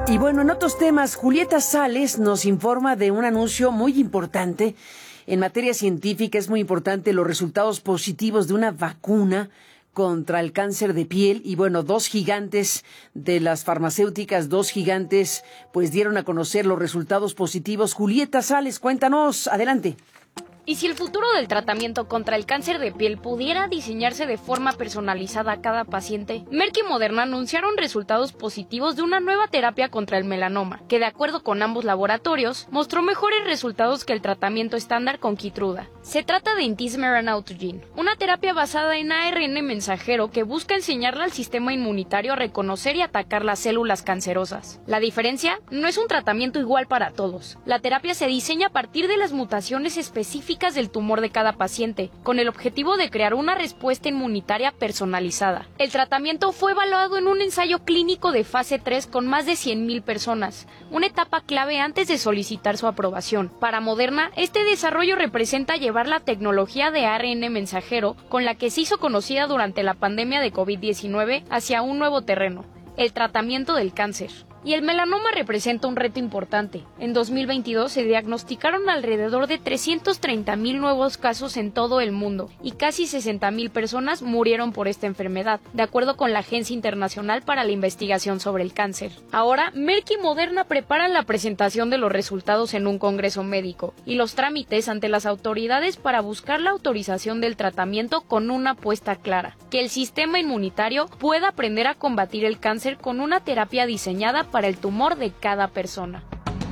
Y bueno, en otros temas, Julieta Sales nos informa de un anuncio muy importante. En materia científica es muy importante los resultados positivos de una vacuna contra el cáncer de piel. Y bueno, dos gigantes de las farmacéuticas, pues dieron a conocer los resultados positivos. Julieta Sales, cuéntanos, adelante. Y si el futuro del tratamiento contra el cáncer de piel pudiera diseñarse de forma personalizada a cada paciente, Merck y Moderna anunciaron resultados positivos de una nueva terapia contra el melanoma, que de acuerdo con ambos laboratorios, mostró mejores resultados que el tratamiento estándar con Keytruda. Se trata de Intismeran Autogene, una terapia basada en ARN mensajero que busca enseñarle al sistema inmunitario a reconocer y atacar las células cancerosas. La diferencia no es un tratamiento igual para todos. La terapia se diseña a partir de las mutaciones específicas del tumor de cada paciente, con el objetivo de crear una respuesta inmunitaria personalizada. El tratamiento fue evaluado en un ensayo clínico de fase 3 con más de 100,000 personas, una etapa clave antes de solicitar su aprobación. Para Moderna, este desarrollo representa llevar la tecnología de ARN mensajero, con la que se hizo conocida durante la pandemia de COVID-19, hacia un nuevo terreno, el tratamiento del cáncer. Y el melanoma representa un reto importante. En 2022 se diagnosticaron alrededor de 330,000 nuevos casos en todo el mundo y casi 60,000 personas murieron por esta enfermedad, de acuerdo con la Agencia Internacional para la Investigación sobre el Cáncer. Ahora, Merck y Moderna preparan la presentación de los resultados en un congreso médico y los trámites ante las autoridades para buscar la autorización del tratamiento con una apuesta clara: que el sistema inmunitario pueda aprender a combatir el cáncer con una terapia diseñada para el tumor de cada persona.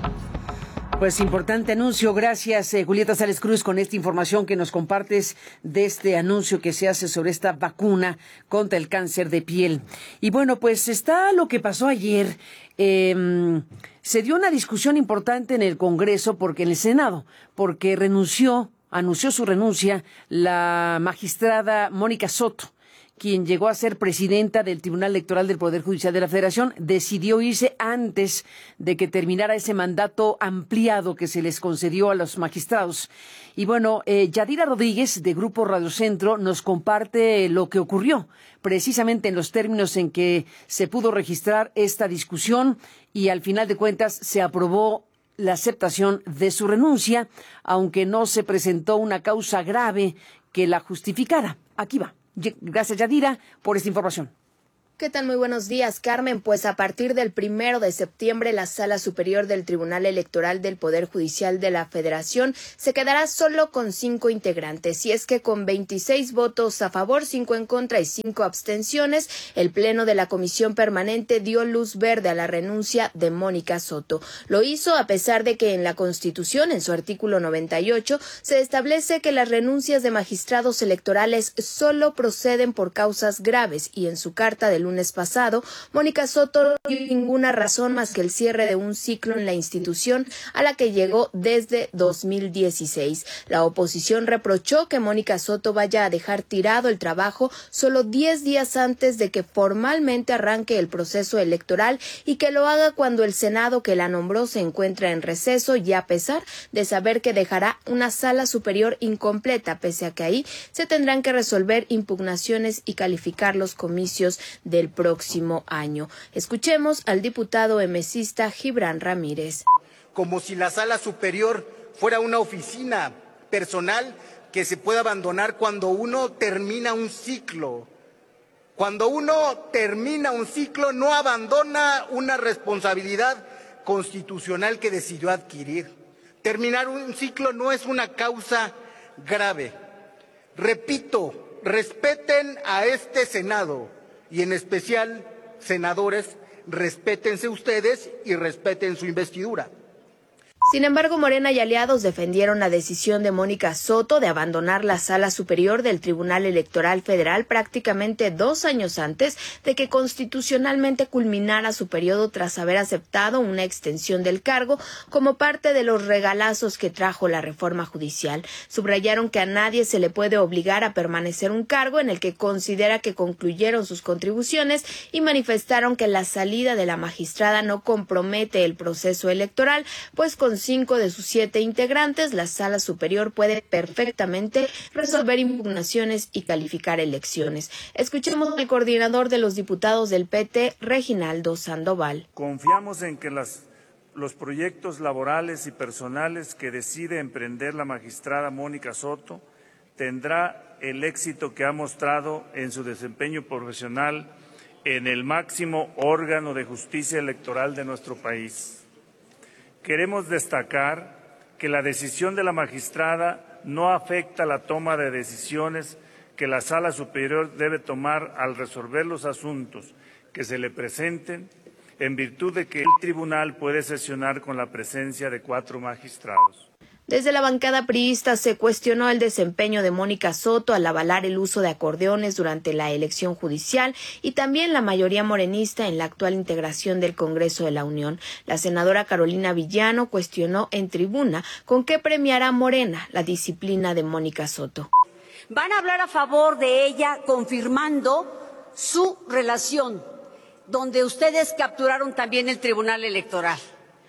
Pues importante anuncio. Gracias, Julieta Sales Cruz, con esta información que nos compartes de este anuncio que se hace sobre esta vacuna contra el cáncer de piel. Y bueno, pues está lo que pasó ayer. Se dio una discusión importante en el Congreso, en el Senado, porque anunció su renuncia la magistrada Mónica Soto, quien llegó a ser presidenta del Tribunal Electoral del Poder Judicial de la Federación. Decidió irse antes de que terminara ese mandato ampliado que se les concedió a los magistrados. Y bueno, Yadira Rodríguez, de Grupo Radio Centro, nos comparte lo que ocurrió, precisamente en los términos en que se pudo registrar esta discusión, y al final de cuentas se aprobó la aceptación de su renuncia, aunque no se presentó una causa grave que la justificara. Aquí va. Gracias, Yadira, por esta información. ¿Qué tal? Muy buenos días, Carmen. Pues a partir del 1 de septiembre, la Sala Superior del Tribunal Electoral del Poder Judicial de la Federación se quedará solo con 5 integrantes. Y es que con 26 votos a favor, 5 en contra y 5 abstenciones, el Pleno de la Comisión Permanente dio luz verde a la renuncia de Mónica Soto. Lo hizo a pesar de que en la Constitución, en su artículo 98, se establece que las renuncias de magistrados electorales solo proceden por causas graves, y en su carta del lunes pasado, Mónica Soto no dio ninguna razón más que el cierre de un ciclo en la institución a la que llegó desde 2016. La oposición reprochó que Mónica Soto vaya a dejar tirado el trabajo solo 10 días antes de que formalmente arranque el proceso electoral, y que lo haga cuando el Senado que la nombró se encuentra en receso, y a pesar de saber que dejará una sala superior incompleta, pese a que ahí se tendrán que resolver impugnaciones y calificar los comicios del próximo año. Escuchemos al diputado emesista Gibran Ramírez. Como si la sala superior fuera una oficina personal que se puede abandonar cuando uno termina un ciclo. Cuando uno termina un ciclo, no abandona una responsabilidad constitucional que decidió adquirir. Terminar un ciclo no es una causa grave. Repito, respeten a este Senado. Y en especial, senadores, respétense ustedes y respeten su investidura. Sin embargo, Morena y aliados defendieron la decisión de Mónica Soto de abandonar la Sala Superior del Tribunal Electoral Federal prácticamente 2 años antes de que constitucionalmente culminara su periodo, tras haber aceptado una extensión del cargo como parte de los regalazos que trajo la reforma judicial. Subrayaron que a nadie se le puede obligar a permanecer un cargo en el que considera que concluyeron sus contribuciones, y manifestaron que la salida de la magistrada no compromete el proceso electoral, pues considera con 5 de sus 7 integrantes, la Sala Superior puede perfectamente resolver impugnaciones y calificar elecciones. Escuchemos al coordinador de los diputados del PT, Reginaldo Sandoval. Confiamos en que los proyectos laborales y personales que decide emprender la magistrada Mónica Soto tendrá el éxito que ha mostrado en su desempeño profesional en el máximo órgano de justicia electoral de nuestro país. Queremos destacar que la decisión de la magistrada no afecta la toma de decisiones que la Sala Superior debe tomar al resolver los asuntos que se le presenten, en virtud de que el tribunal puede sesionar con la presencia de 4 magistrados. Desde la bancada priista se cuestionó el desempeño de Mónica Soto al avalar el uso de acordeones durante la elección judicial y también la mayoría morenista en la actual integración del Congreso de la Unión. La senadora Carolina Villano cuestionó en tribuna con qué premiará Morena la disciplina de Mónica Soto. Van a hablar a favor de ella confirmando su relación, donde ustedes capturaron también el Tribunal Electoral.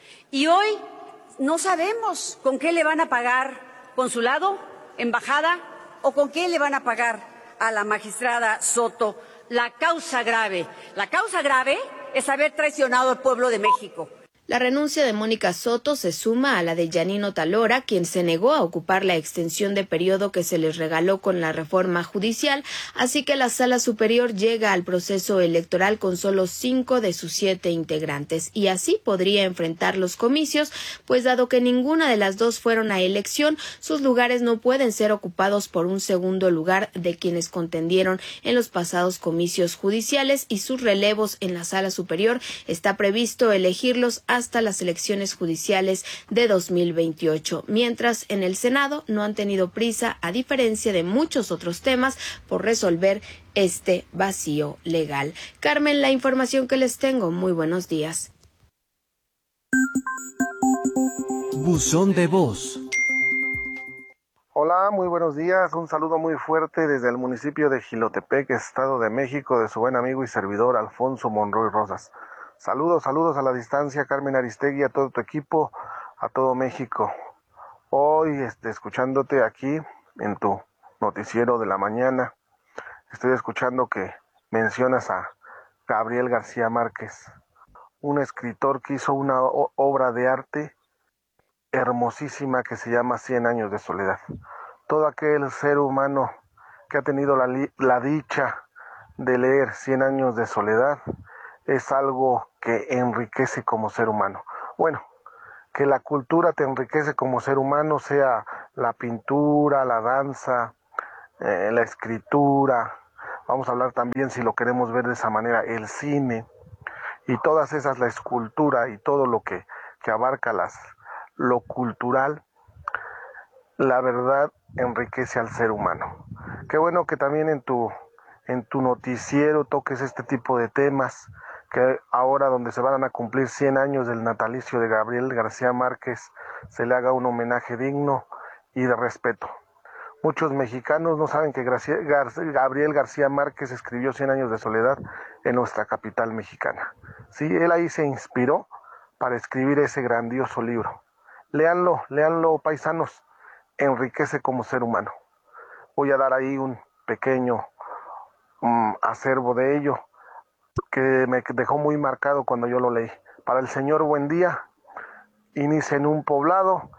Y hoy no sabemos con qué le van a pagar, consulado, embajada, o con qué le van a pagar a la magistrada Soto la causa grave. La causa grave es haber traicionado al pueblo de México. La renuncia de Mónica Soto se suma a la de Yanino Talora, quien se negó a ocupar la extensión de periodo que se les regaló con la reforma judicial, así que la Sala Superior llega al proceso electoral con solo 5 de sus 7 integrantes, y así podría enfrentar los comicios, pues dado que ninguna de las dos fueron a elección, sus lugares no pueden ser ocupados por un segundo lugar de quienes contendieron en los pasados comicios judiciales, y sus relevos en la Sala Superior está previsto elegirlos hasta las elecciones judiciales de 2028, mientras en el Senado no han tenido prisa, a diferencia de muchos otros temas, por resolver este vacío legal. Carmen, la información que les tengo. Muy buenos días. Buzón de voz. Hola, muy buenos días. Un saludo muy fuerte desde el municipio de Jilotepec, Estado de México, de su buen amigo y servidor Alfonso Monroy Rosas. Saludos a la distancia, Carmen Aristegui, a todo tu equipo, a todo México. Hoy, escuchándote aquí en tu noticiero de la mañana, estoy escuchando que mencionas a Gabriel García Márquez, un escritor que hizo una obra de arte hermosísima que se llama 100 años de soledad. Todo aquel ser humano que ha tenido la dicha de leer 100 años de soledad es algo que enriquece como ser humano. Bueno, que la cultura te enriquece como ser humano, sea la pintura, la danza, la escritura, vamos a hablar también, si lo queremos ver de esa manera, el cine, y todas esas, la escultura y todo lo que abarca lo cultural, la verdad enriquece al ser humano. Qué bueno que también en tu noticiero toques este tipo de temas, que ahora, donde se van a cumplir 100 años del natalicio de Gabriel García Márquez, se le haga un homenaje digno y de respeto. Muchos mexicanos no saben que Gabriel García Márquez escribió 100 años de soledad en nuestra capital mexicana. Sí, él ahí se inspiró para escribir ese grandioso libro. Léanlo, paisanos, enriquece como ser humano. Voy a dar ahí un pequeño acervo de ello, que me dejó muy marcado cuando yo lo leí. Para el señor Buendía, inicia en un poblado,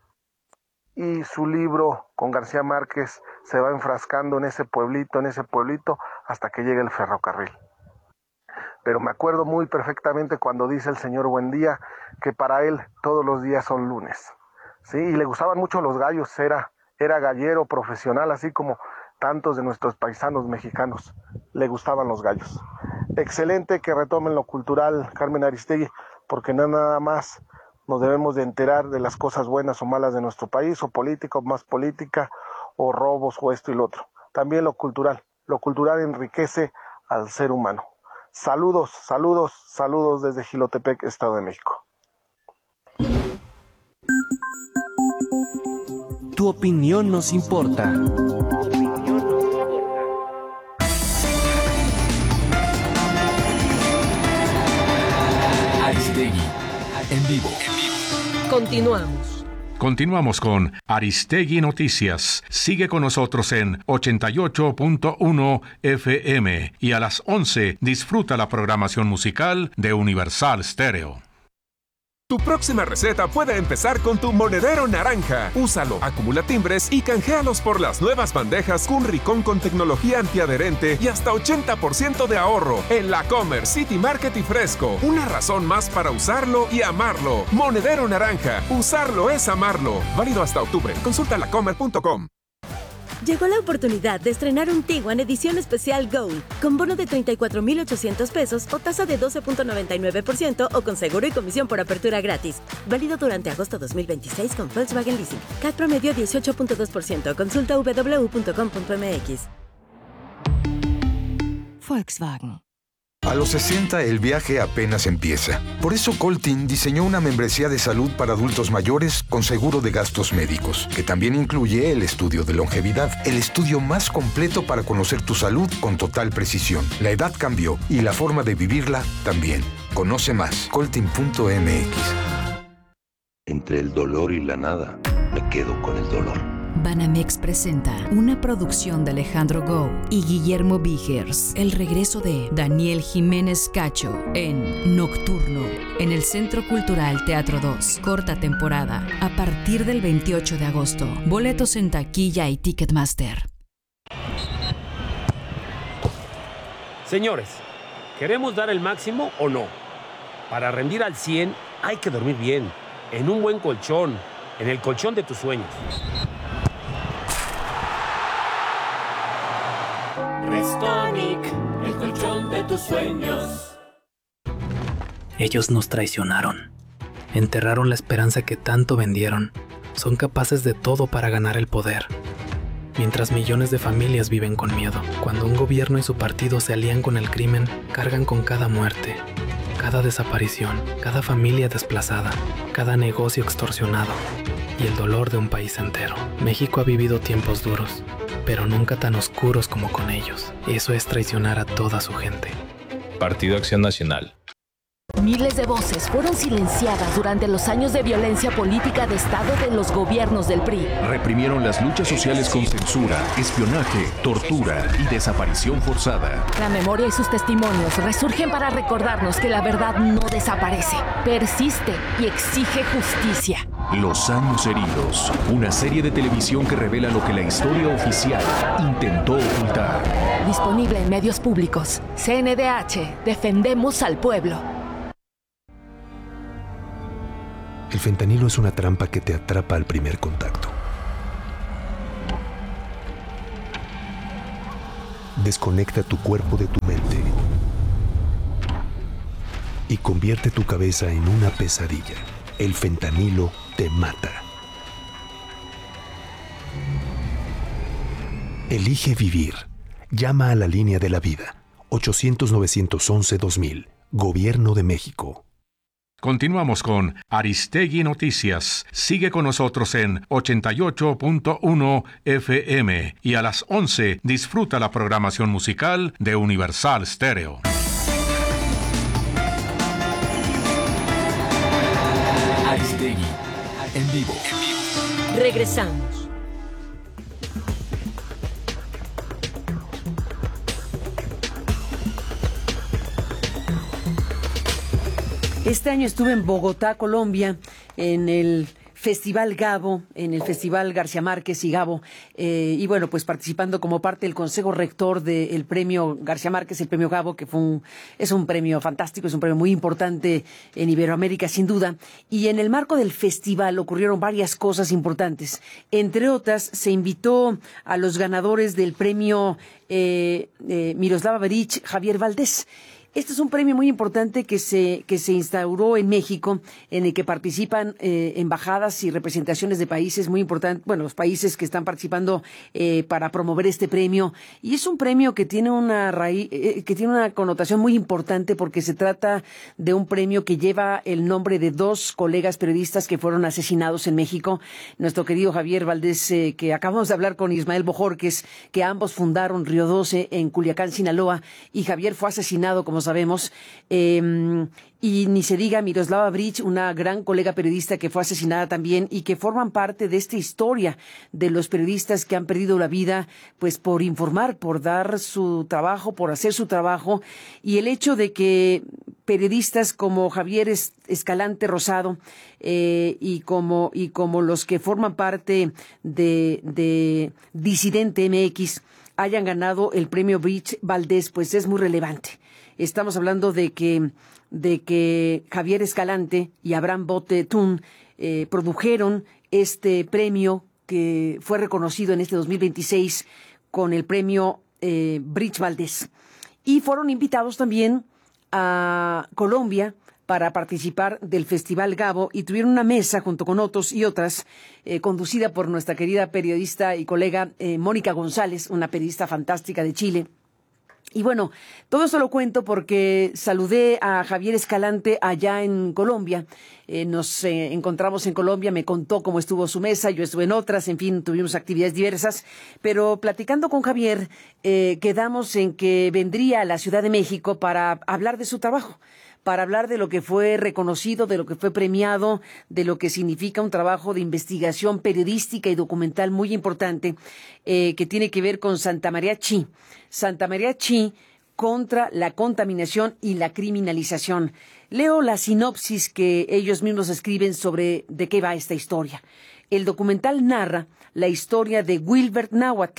y su libro con García Márquez se va enfrascando en ese pueblito, hasta que llega el ferrocarril. Pero me acuerdo muy perfectamente cuando dice el señor Buendía que para él todos los días son lunes. Sí, y le gustaban mucho los gallos, era gallero profesional, así como tantos de nuestros paisanos mexicanos, le gustaban los gallos. Excelente que retomen lo cultural, Carmen Aristegui, porque no nada más nos debemos de enterar de las cosas buenas o malas de nuestro país, o política o más política, o robos o esto y lo otro. También lo cultural enriquece al ser humano. Saludos desde Jilotepec, Estado de México. Tu opinión nos importa. Aristegui, en vivo. Continuamos. Continuamos con Aristegui Noticias. Sigue con nosotros en 88.1 FM y a las 11 disfruta la programación musical de Universal Stereo. Tu próxima receta puede empezar con tu monedero naranja. Úsalo, acumula timbres y canjealos por las nuevas bandejas Cunricón con tecnología antiadherente y hasta 80% de ahorro en La Comer, City Market y Fresco. Una razón más para usarlo y amarlo. Monedero naranja. Usarlo es amarlo. Válido hasta octubre. Consulta lacomer.com. Llegó la oportunidad de estrenar un Tiguan edición especial Gold, con bono de 34,800 pesos o tasa de 12.99% o con seguro y comisión por apertura gratis. Válido durante agosto 2026 con Volkswagen Leasing. CAT promedio 18.2%. Consulta www.com.mx. Volkswagen. A los 60 el viaje apenas empieza. Por eso Coltin diseñó una membresía de salud para adultos mayores con seguro de gastos médicos, que también incluye el estudio de longevidad, el estudio más completo para conocer tu salud con total precisión. La edad cambió y la forma de vivirla también. Conoce más, coltin.mx. Entre el dolor y la nada, me quedo con el dolor. Banamex presenta una producción de Alejandro Gou y Guillermo Vigers, el regreso de Daniel Jiménez Cacho en Nocturno, en el Centro Cultural Teatro 2, corta temporada, a partir del 28 de agosto. Boletos en taquilla y Ticketmaster. Señores, ¿queremos dar el máximo o no? Para rendir al 100 hay que dormir bien, en un buen colchón, en el colchón de tus sueños. Restonic, el colchón de tus sueños. Ellos nos traicionaron. Enterraron la esperanza que tanto vendieron. Son capaces de todo para ganar el poder. Mientras millones de familias viven con miedo. Cuando un gobierno y su partido se alían con el crimen, cargan con cada muerte, cada desaparición, cada familia desplazada, cada negocio extorsionado y el dolor de un país entero. México ha vivido tiempos duros, pero nunca tan oscuros como con ellos. Eso es traicionar a toda su gente. Partido Acción Nacional. Miles de voces fueron silenciadas durante los años de violencia política de Estado de los gobiernos del PRI. Reprimieron las luchas sociales con censura, espionaje, tortura y desaparición forzada. La memoria y sus testimonios resurgen para recordarnos que la verdad no desaparece, persiste y exige justicia. Los años heridos, una serie de televisión que revela lo que la historia oficial intentó ocultar. Disponible en medios públicos. CNDH, defendemos al pueblo. El fentanilo es una trampa que te atrapa al primer contacto. Desconecta tu cuerpo de tu mente y convierte tu cabeza en una pesadilla. El fentanilo te mata. Elige vivir. Llama a la línea de la vida. 800-911-2000. Gobierno de México. Continuamos con Aristegui Noticias. Sigue con nosotros en 88.1 FM y a las 11 disfruta la programación musical de Universal Stereo. Aristegui, en vivo. Regresamos. Este año estuve en Bogotá, Colombia, en el Festival Gabo, en el Festival García Márquez y Gabo, y bueno, pues participando como parte del Consejo Rector del Premio García Márquez, el Premio Gabo, que es un premio fantástico, es un premio muy importante en Iberoamérica, sin duda, y en el marco del festival ocurrieron varias cosas importantes. Entre otras, se invitó a los ganadores del Premio Miroslava Berich, Javier Valdés. Este es un premio muy importante que se instauró en México, en el que participan embajadas y representaciones de países muy importantes, bueno, los países que están participando para promover este premio. Y es un premio que tiene una connotación muy importante porque se trata de un premio que lleva el nombre de dos colegas periodistas que fueron asesinados en México. Nuestro querido Javier Valdés, que acabamos de hablar con Ismael Bojorquez, que ambos fundaron Río 12 en Culiacán, Sinaloa, y Javier fue asesinado, como sabemos. Y ni se diga Miroslava Breach, una gran colega periodista que fue asesinada también y que forman parte de esta historia de los periodistas que han perdido la vida pues por informar, por dar su trabajo, por hacer su trabajo, y el hecho de que periodistas como Javier Escalante Rosado y como los que forman parte de Disidente MX hayan ganado el premio Breach Valdés, pues es muy relevante. Estamos hablando de que Javier Escalante y Abraham Bote Tun produjeron este premio que fue reconocido en este 2026 con el premio Breach Valdés. Y fueron invitados también a Colombia para participar del Festival Gabo y tuvieron una mesa junto con otros y otras conducida por nuestra querida periodista y colega Mónica González, una periodista fantástica de Chile. Y bueno, todo esto lo cuento porque saludé a Javier Escalante allá en Colombia. Nos encontramos en Colombia, me contó cómo estuvo su mesa, yo estuve en otras, en fin, tuvimos actividades diversas. Pero platicando con Javier, quedamos en que vendría a la Ciudad de México para hablar de su trabajo, para hablar de lo que fue reconocido, de lo que fue premiado, de lo que significa un trabajo de investigación periodística y documental muy importante que tiene que ver con Santa María Chi. Santa María Chi contra la contaminación y la criminalización. Leo la sinopsis que ellos mismos escriben sobre de qué va esta historia. El documental narra la historia de Wilbert Náhuatl,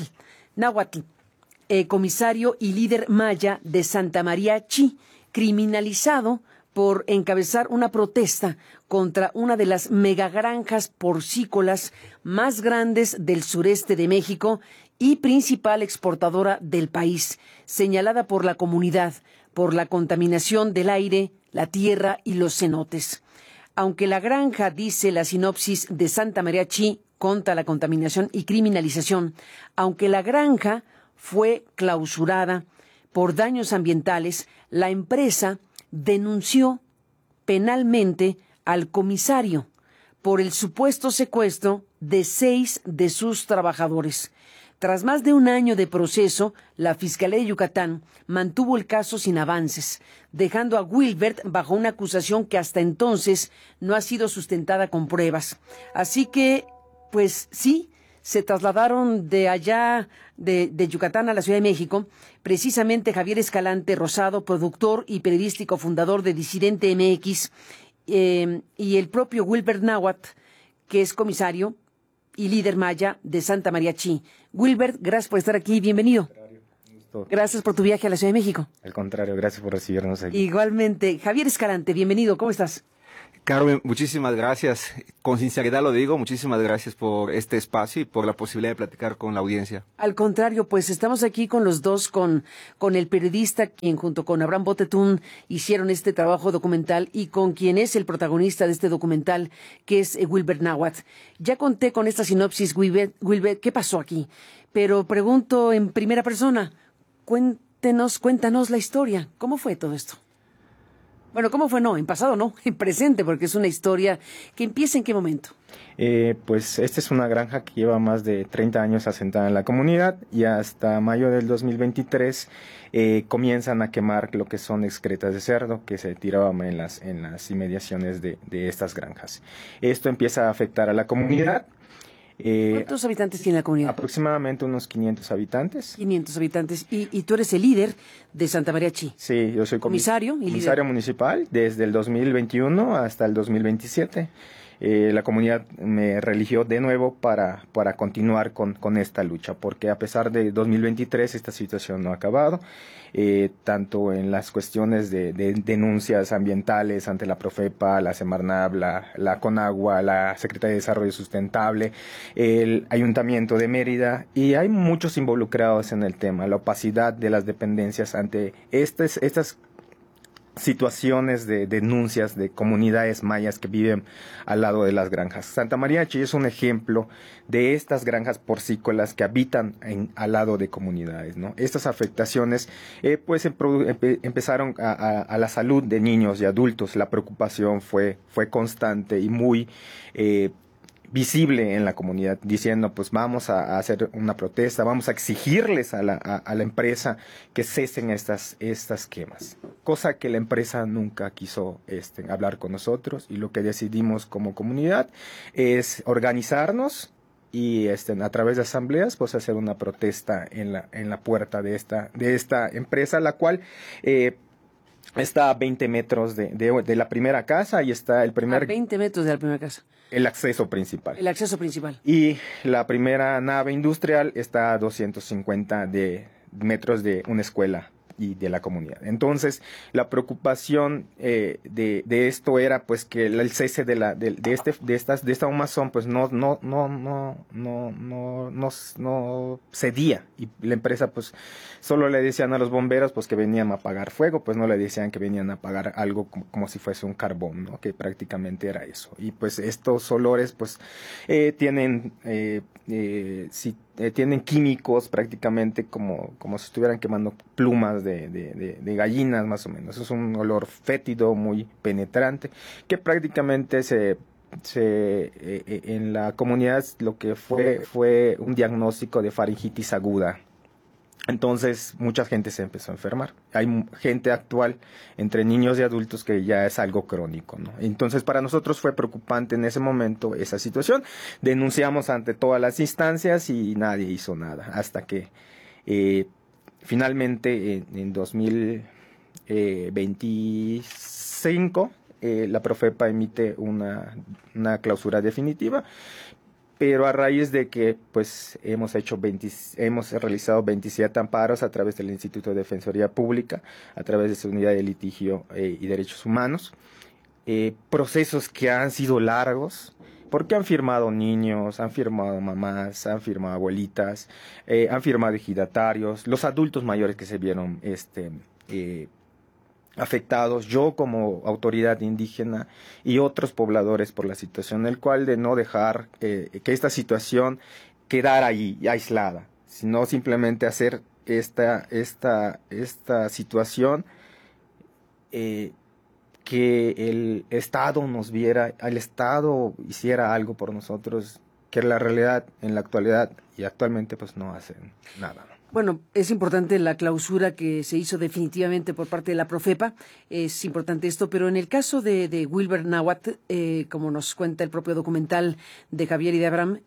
comisario y líder maya de Santa María Chi, criminalizado por encabezar una protesta contra una de las megagranjas porcícolas más grandes del sureste de México y principal exportadora del país, señalada por la comunidad por la contaminación del aire, la tierra y los cenotes. Aunque la granja, dice la sinopsis de Santa María Chi contra la contaminación y criminalización, aunque la granja fue clausurada por daños ambientales, la empresa denunció penalmente al comisario por el supuesto secuestro de 6 de sus trabajadores. Tras más de un año de proceso, la Fiscalía de Yucatán mantuvo el caso sin avances, dejando a Wilbert bajo una acusación que hasta entonces no ha sido sustentada con pruebas. Así que, pues sí, se trasladaron de allá, de Yucatán a la Ciudad de México, precisamente Javier Escalante Rosado, productor y periodístico fundador de Disidente MX, y el propio Wilbert Náhuatl, que es comisario y líder maya de Santa María Chi. Wilbert, gracias por estar aquí, bienvenido. Gracias por tu viaje a la Ciudad de México. Al contrario, gracias por recibirnos aquí. Igualmente. Javier Escalante, bienvenido, ¿cómo estás? Carmen, muchísimas gracias. Con sinceridad lo digo, muchísimas gracias por este espacio y por la posibilidad de platicar con la audiencia. Al contrario, pues estamos aquí con los dos, con el periodista quien junto con Abraham Bote Tun hicieron este trabajo documental y con quien es el protagonista de este documental, que es Wilbert Náhuatl. Ya conté con esta sinopsis, Wilbert, ¿qué pasó aquí? Pero pregunto en primera persona, cuéntanos la historia. ¿Cómo fue todo esto? Bueno, ¿cómo fue? No, en pasado no, en presente, porque es una historia que empieza ¿en qué momento? Pues esta es una granja que lleva más de 30 años asentada en la comunidad y hasta mayo del 2023 comienzan a quemar lo que son excretas de cerdo que se tiraban en las inmediaciones de estas granjas. Esto empieza a afectar a la comunidad. ¿Cuántos habitantes tiene la comunidad? Aproximadamente unos 500 habitantes. 500 habitantes. ¿Y tú eres el líder de Santa María Chi? Sí, yo soy comisario municipal desde el 2021 hasta el 2027. La comunidad me religió de nuevo para continuar con esta lucha, porque a pesar de 2023 esta situación no ha acabado, tanto en las cuestiones de denuncias ambientales ante la Profepa, la Semarnat, la Conagua, la Secretaría de Desarrollo Sustentable, el Ayuntamiento de Mérida, y hay muchos involucrados en el tema, la opacidad de las dependencias ante estas situaciones de denuncias de comunidades mayas que viven al lado de las granjas. Santa María Chi es un ejemplo de estas granjas porcícolas que habitan al lado de comunidades, ¿no? Estas afectaciones pues empezaron a la salud de niños y adultos. La preocupación fue constante y muy visible en la comunidad, diciendo pues vamos a hacer una protesta, vamos a exigirles a la empresa que cesen estas quemas, cosa que la empresa nunca quiso hablar con nosotros, y lo que decidimos como comunidad es organizarnos y a través de asambleas pues hacer una protesta en la puerta de esta empresa, la cual está a 20 metros de la primera casa, y está el primer... A 20 metros de la primera casa. El acceso principal. El acceso principal. Y la primera nave industrial está a 250 metros de una escuela y de la comunidad. Entonces, la preocupación de esto era pues que el cese de esta humazón pues no cedía, y la empresa pues solo le decían a los bomberos pues que venían a apagar fuego, pues no le decían que venían a apagar algo como si fuese un carbón, ¿no? Que prácticamente era eso. Y pues estos olores pues tienen químicos prácticamente como si estuvieran quemando plumas de gallinas, más o menos. Es un olor fétido muy penetrante que prácticamente en la comunidad lo que fue un diagnóstico de faringitis aguda. Entonces mucha gente se empezó a enfermar. Hay gente actual, entre niños y adultos, que ya es algo crónico, ¿no? Entonces para nosotros fue preocupante en ese momento esa situación. Denunciamos ante todas las instancias y nadie hizo nada, hasta que finalmente en 2025 la Profepa emite una clausura definitiva. Pero a raíz de que pues hemos realizado 27 amparos a través del Instituto de Defensoría Pública, a través de su unidad de litigio y derechos humanos, procesos que han sido largos, porque han firmado niños, han firmado mamás, han firmado abuelitas, han firmado ejidatarios, los adultos mayores que se vieron afectados, yo como autoridad indígena y otros pobladores por la situación, el cual de no dejar que esta situación quedara ahí aislada, sino simplemente hacer esta situación que el Estado nos viera, el Estado hiciera algo por nosotros, que en la realidad, en la actualidad y actualmente pues no hacen nada. Bueno, es importante la clausura que se hizo definitivamente por parte de la Profepa, es importante esto, pero en el caso de Wilber Nahuatl, como nos cuenta el propio documental de Javier y de Abraham,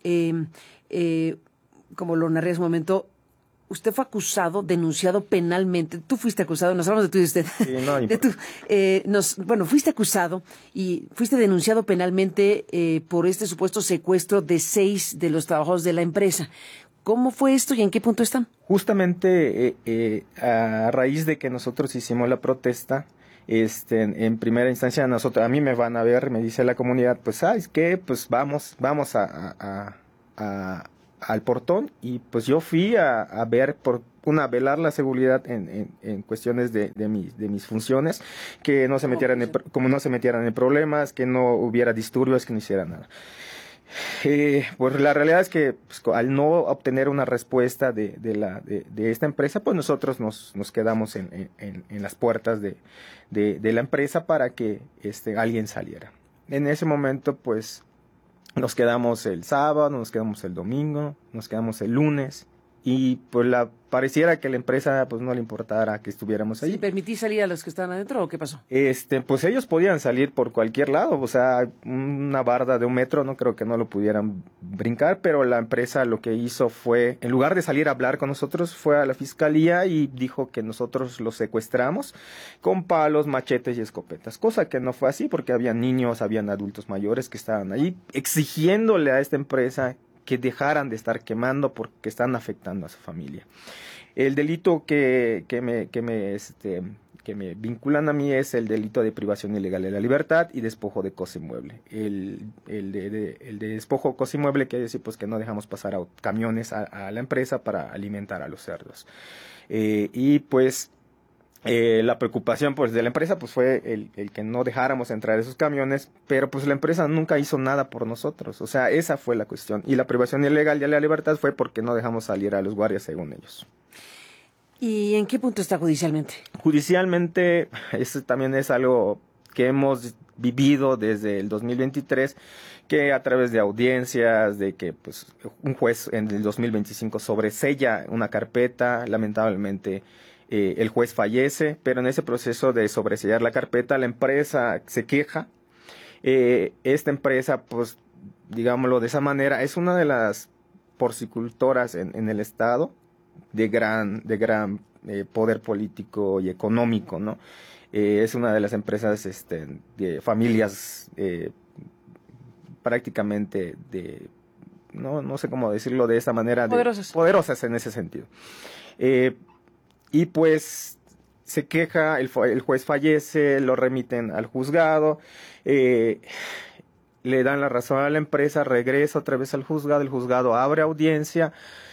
como lo narré hace un momento, usted fue acusado, denunciado penalmente. Tú fuiste acusado, nos hablamos de tú y usted. Sí, no, fuiste acusado y fuiste denunciado penalmente por este supuesto secuestro de 6 de los trabajadores de la empresa. ¿Cómo fue esto y en qué punto están? Justamente a raíz de que nosotros hicimos la protesta, en primera instancia a mí me van a ver, me dice la comunidad, pues ¿sabes qué? Pues vamos al portón, y pues yo fui a ver velar la seguridad en cuestiones de mis funciones, que no se metieran en problemas, que no hubiera disturbios, que no hiciera nada. Pues la realidad es que pues, al no obtener una respuesta de esta empresa, pues nosotros nos quedamos en las puertas de la empresa para que alguien saliera. En ese momento pues nos quedamos el sábado, nos quedamos el domingo, nos quedamos el lunes, y pues pareciera que la empresa pues no le importara que estuviéramos ahí. ¿Sí permití salir a los que estaban adentro o qué pasó? Pues ellos podían salir por cualquier lado, o sea, una barda de 1 metro no creo que no lo pudieran brincar, pero la empresa lo que hizo fue, en lugar de salir a hablar con nosotros, fue a la fiscalía y dijo que nosotros los secuestramos con palos, machetes y escopetas, cosa que no fue así, porque habían niños, habían adultos mayores que estaban ahí exigiéndole a esta empresa que dejaran de estar quemando porque están afectando a su familia. El delito que me vinculan a mí es el delito de privación ilegal de la libertad y despojo de cosa inmueble. El de despojo de cosa inmueble quiere decir pues que no dejamos pasar a camiones a la empresa para alimentar a los cerdos. Y pues la preocupación pues de la empresa pues fue el que no dejáramos entrar esos camiones, pero pues la empresa nunca hizo nada por nosotros, o sea, esa fue la cuestión. Y la privación ilegal de la libertad fue porque no dejamos salir a los guardias según ellos. ¿Y en qué punto está judicialmente? Judicialmente, eso también es algo que hemos vivido desde el 2023, que a través de audiencias, de que pues un juez en el 2025 sobresella una carpeta, lamentablemente el juez fallece, pero en ese proceso de sobresellar la carpeta, la empresa se queja. Esta empresa, pues, digámoslo de esa manera, es una de las porcicultoras en el estado de gran poder político y económico, ¿no? Es una de las empresas de familias prácticamente no sé cómo decirlo de esa manera, poderosas en ese sentido. Y pues se queja, el juez fallece, lo remiten al juzgado, le dan la razón a la empresa, regresa otra vez al juzgado, el juzgado abre audiencia,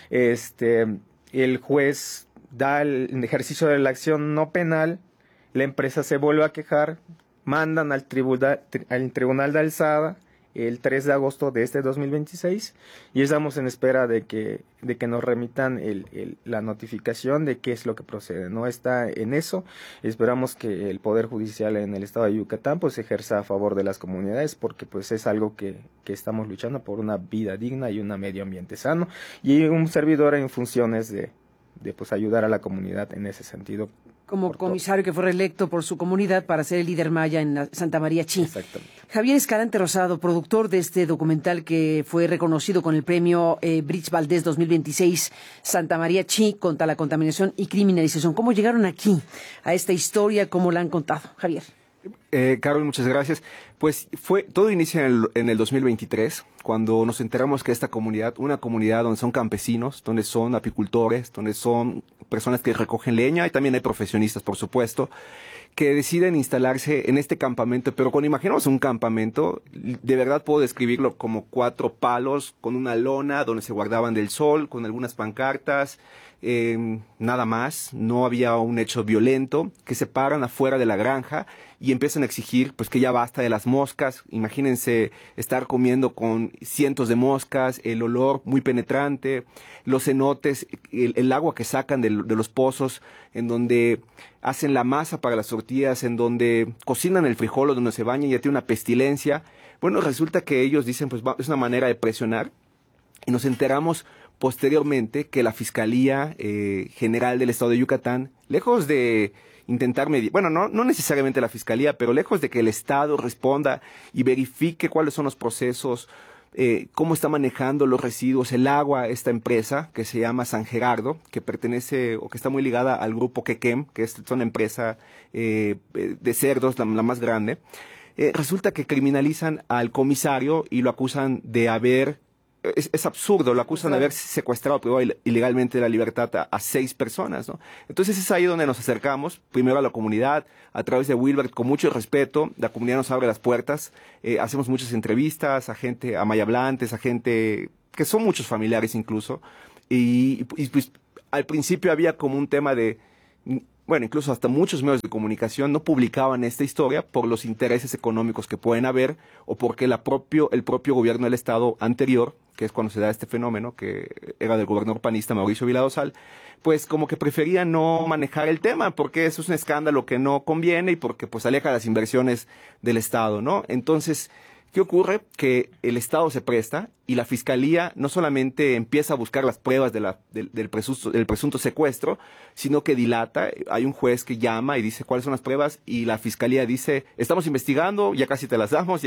el juez da el ejercicio de la acción no penal, la empresa se vuelve a quejar, mandan al tribunal de alzada el 3 de agosto de este 2026 y estamos en espera de que nos remitan la notificación de qué es lo que procede. No está en eso. Esperamos que el Poder Judicial en el estado de Yucatán pues ejerza a favor de las comunidades, porque pues es algo que estamos luchando por una vida digna y un medio ambiente sano, y un servidor en funciones de pues ayudar a la comunidad en ese sentido. Como comisario que fue reelecto por su comunidad para ser el líder maya en la Santa María Chi. Exactamente. Javier Escalante Rosado, productor de este documental que fue reconocido con el premio Brits Valdés 2026, Santa María Chi, contra la contaminación y criminalización. ¿Cómo llegaron aquí a esta historia? ¿Cómo la han contado? Javier. Carol, muchas gracias. Pues todo inicia en el 2023, cuando nos enteramos que esta comunidad, una comunidad donde son campesinos, donde son apicultores, donde son personas que recogen leña, y también hay profesionistas, por supuesto, que deciden instalarse en este campamento. Pero cuando imaginamos un campamento, de verdad puedo describirlo como 4 palos con una lona donde se guardaban del sol, con algunas pancartas, nada más. No había un hecho violento, que se paran afuera de la granja y empiezan a exigir pues que ya basta de las moscas. Imagínense estar comiendo con cientos de moscas, el olor muy penetrante, los cenotes, el agua que sacan de los pozos, en donde hacen la masa para las tortillas, en donde cocinan el frijol o donde se bañan, ya tiene una pestilencia. Bueno, resulta que ellos dicen pues es una manera de presionar, y nos enteramos posteriormente que la Fiscalía General del Estado de Yucatán, lejos de intentar medir, bueno, no necesariamente la Fiscalía, pero lejos de que el Estado responda y verifique cuáles son los procesos, cómo está manejando los residuos, el agua, esta empresa que se llama San Gerardo, que pertenece o que está muy ligada al grupo Quequem, que es una empresa de cerdos, la más grande. Resulta que criminalizan al comisario y lo acusan de haber... Es absurdo, lo acusan de haber secuestrado ilegalmente la libertad a 6 personas, ¿no? Entonces es ahí donde nos acercamos, primero a la comunidad, a través de Wilbert, con mucho respeto. La comunidad nos abre las puertas, hacemos muchas entrevistas a gente, a mayablantes, a gente que son muchos familiares incluso, y pues al principio había como un tema de... Bueno, incluso hasta muchos medios de comunicación no publicaban esta historia por los intereses económicos que pueden haber, o porque el propio gobierno del Estado anterior, que es cuando se da este fenómeno, que era del gobernador panista Mauricio Viladosal, pues como que prefería no manejar el tema, porque eso es un escándalo que no conviene y porque pues aleja las inversiones del Estado, ¿no? Entonces, ¿qué ocurre? Que el Estado se presta y la Fiscalía no solamente empieza a buscar las pruebas del presunto secuestro, sino que dilata. Hay un juez que llama y dice cuáles son las pruebas, y la Fiscalía dice, estamos investigando, ya casi te las damos,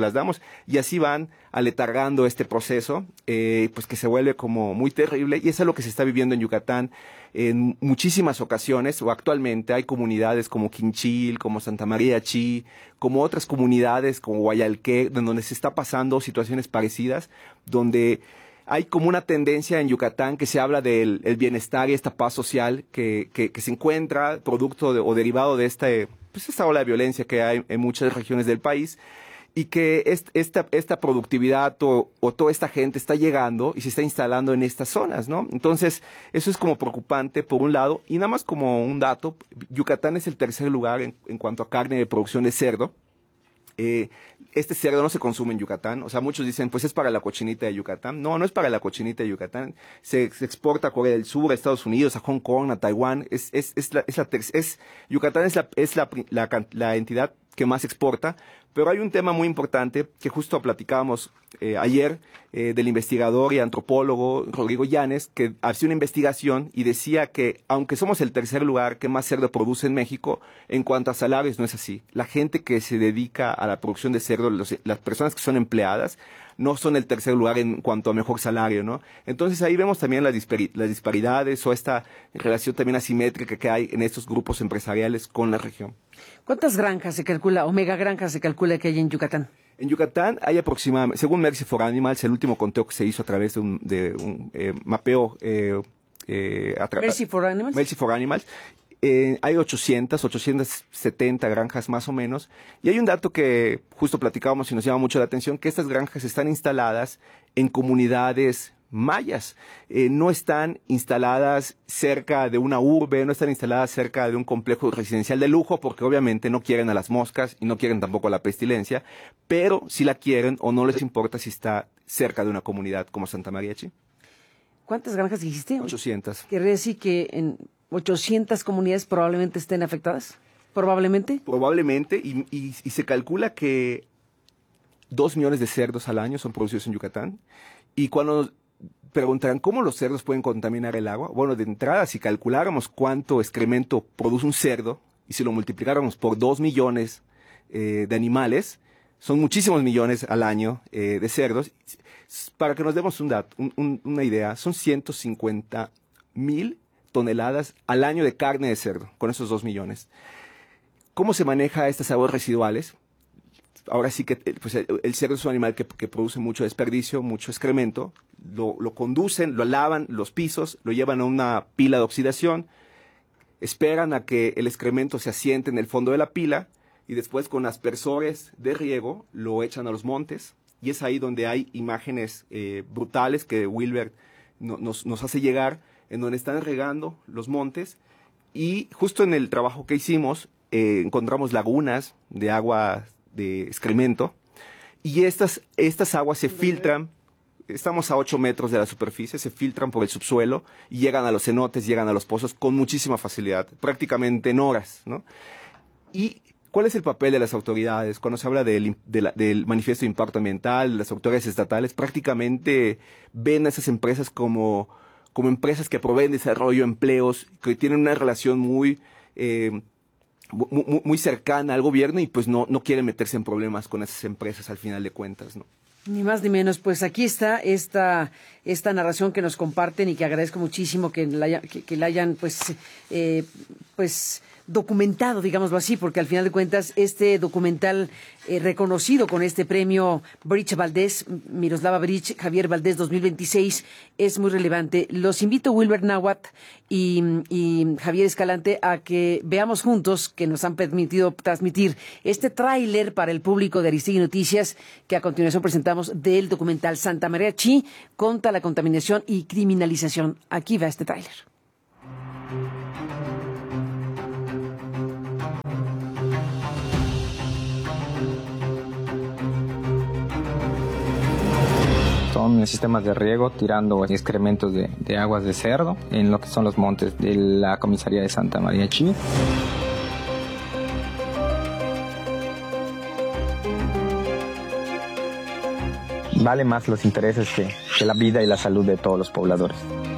y así van aletargando este proceso, pues que se vuelve como muy terrible, y eso es lo que se está viviendo en Yucatán en muchísimas ocasiones, o actualmente hay comunidades como Quinchil, como Santa María Chi, como otras comunidades como Guayalqué, donde se está pasando situaciones parecidas, donde hay como una tendencia en Yucatán que se habla del bienestar y esta paz social que se encuentra producto o derivado de esta ola de violencia que hay en muchas regiones del país, y que esta productividad o toda esta gente está llegando y se está instalando en estas zonas, ¿no? Entonces, eso es como preocupante por un lado, y nada más como un dato, Yucatán es el tercer lugar en cuanto a carne de producción de cerdo. Este cerdo no se consume en Yucatán, o sea, muchos dicen, pues es para la cochinita de Yucatán. No es para la cochinita de Yucatán. Se exporta a Corea del Sur, a Estados Unidos, a Hong Kong, a Taiwán. Yucatán es la entidad que más exporta. Pero hay un tema muy importante que justo platicábamos ayer del investigador y antropólogo Rodrigo Llanes, que hacía una investigación y decía que aunque somos el tercer lugar que más cerdo produce en México, en cuanto a salarios no es así. La gente que se dedica a la producción de cerdo, las personas que son empleadas, no son el tercer lugar en cuanto a mejor salario, ¿no? Entonces ahí vemos también las disparidades o esta relación también asimétrica que hay en estos grupos empresariales con la región. ¿Cuántas granjas se calcula, o megagranjas se calcula que hay en Yucatán? En Yucatán hay aproximadamente, según Mercy for Animals, el último conteo que se hizo a través de un mapeo. Mercy for Animals. Mercy for Animals. Hay 870 granjas más o menos. Y hay un dato que justo platicábamos y nos llama mucho la atención, que estas granjas están instaladas en comunidades mayas. No están instaladas cerca de una urbe, no están instaladas cerca de un complejo residencial de lujo, porque obviamente no quieren a las moscas y no quieren tampoco a la pestilencia, pero sí la quieren o no les importa si está cerca de una comunidad como Santa María Chi. ¿Cuántas granjas dijiste? 800. ¿Quiere decir que en 800 comunidades probablemente estén afectadas? ¿Probablemente? Probablemente, y se calcula que 2 millones de cerdos al año son producidos en Yucatán. Y cuando preguntarán cómo los cerdos pueden contaminar el agua, bueno, de entrada, si calculáramos cuánto excremento produce un cerdo y si lo multiplicáramos por 2 millones de animales, son muchísimos millones al año de cerdos. Para que nos demos una idea, son 150,000 toneladas al año de carne de cerdo, con esos 2 millones. ¿Cómo se maneja estas aguas residuales? Ahora sí que pues el cerdo es un animal que produce mucho desperdicio, mucho excremento. Lo conducen, lo lavan los pisos, lo llevan a una pila de oxidación, esperan a que el excremento se asiente en el fondo de la pila y después con aspersores de riego lo echan a los montes. Y es ahí donde hay imágenes brutales que Wilber nos hace llegar, en donde están regando los montes. Y justo en el trabajo que hicimos encontramos lagunas de agua de excremento, y estas aguas se filtran, estamos a 8 metros de la superficie, se filtran por el subsuelo y llegan a los cenotes, llegan a los pozos con muchísima facilidad, prácticamente en horas, ¿no? ¿Y cuál es el papel de las autoridades? Cuando se habla del manifiesto de impacto ambiental, las autoridades estatales prácticamente ven a esas empresas como empresas que proveen desarrollo, empleos, que tienen una relación muy cercana al gobierno y pues no quieren meterse en problemas con esas empresas al final de cuentas, ¿no? Ni más ni menos. Pues aquí está esta narración que nos comparten y que agradezco muchísimo que la hayan pues documentado, digámoslo así, porque al final de cuentas este documental reconocido con este premio Brich Valdés, Miroslava Brich, Javier Valdés 2026, es muy relevante. Los invito, Wilber Náhuatl y Javier Escalante, a que veamos juntos, que nos han permitido transmitir este tráiler para el público de Aristegui Noticias, que a continuación presentamos, del documental Santa María Chi contra la contaminación y criminalización. Aquí va este tráiler. Son sistemas de riego tirando excrementos de aguas de cerdo en lo que son los montes de la comisaría de Santa María Chi. Vale más los intereses que la vida y la salud de todos los pobladores.